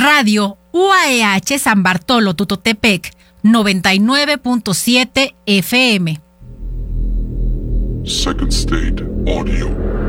Radio UAEH San Bartolo Tutotepec 99.7 FM. Second State Audio.